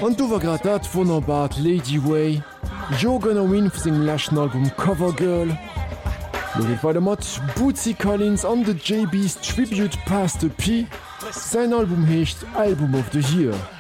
An du war grad dat vun der Bad Lady Way, Jogan Winf sing lächen Album Covergirl. Loget war der mat Bootsy Collins an de JB's Tribute Pastor P. Sein Album heecht Album of the Year.